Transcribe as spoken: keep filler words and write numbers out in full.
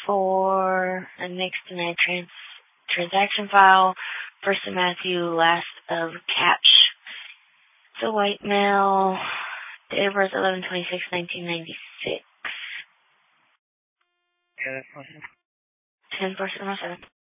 for a next to my trans transaction file. First of Matthew, last of Catch. It's a white male. Date of birth eleven twenty-six nineteen ninety-six. Yeah, that's awesome. ten four seven seven.